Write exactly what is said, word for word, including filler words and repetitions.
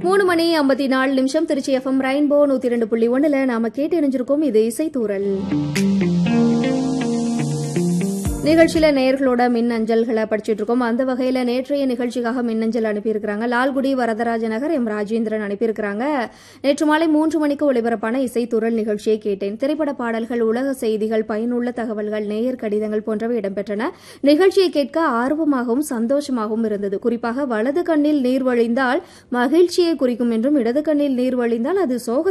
மூணு மணி ஐம்பத்தி நாலு நிமிஷம் திருச்சி எஃப்எம் ரெயின்போ நூத்தி ரெண்டு புள்ளி ஒண்ணுல நாம கேட்டு இணைஞ்சிருக்கோம். இது இசைத்தூரல் நிகழ்ச்சியில நேயர்களோட மின் அஞ்சல்களை படிச்சுட்டு இருக்கோம். அந்த வகையில நேற்றைய நிகழ்ச்சிக்காக மின்னஞ்சல் அனுப்பியிருக்கிறாங்க. லால்குடி வரதராஜ நகர் எம் ராஜேந்திரன் அனுப்பியிருக்கிறாங்க. நேற்று மாலை மூன்று மணிக்கு ஒலிபரப்பான இசைத்தூரல் நிகழ்ச்சியை கேட்டேன். திரைப்பட பாடல்கள், உலக செய்திகள், பயனுள்ள தகவல்கள், நேயர் கடிதங்கள் போன்றவை இடம்பெற்றன. நிகழ்ச்சியை கேட்க ஆர்வமாகவும் சந்தோஷமாகவும் இருந்தது. குறிப்பாக வலது கண்ணில் நீர் வழிந்தால் மகிழ்ச்சியை குறிக்கும் என்றும், இடது கண்ணில் நீர் வழிந்தால் அது சோக